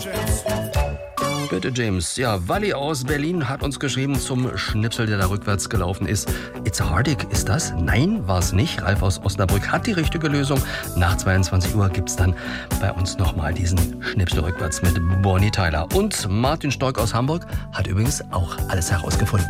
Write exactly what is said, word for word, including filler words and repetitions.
Bitte, James. Ja, Wally aus Berlin hat uns geschrieben zum Schnipsel, der da rückwärts gelaufen ist. It's a Heartache, ist das? Nein, war es nicht. Ralf aus Osnabrück hat die richtige Lösung. Nach zweiundzwanzig Uhr gibt's dann bei uns nochmal diesen Schnipsel rückwärts mit Bonnie Tyler. Und Martin Stork aus Hamburg hat übrigens auch alles herausgefunden.